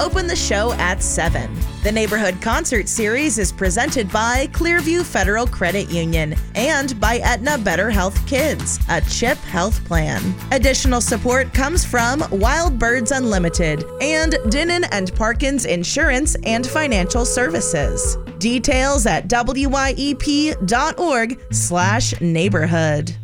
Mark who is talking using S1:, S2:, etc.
S1: open the show at 7. The Neighborhood Concert Series is presented by Clearview Federal Credit Union and by Aetna Better Health Kids, a CHIP health plan. Additional support comes from Wild Birds Unlimited and Dinnan and Parkins Insurance and Financial Services. Details at wyep.org/neighborhood.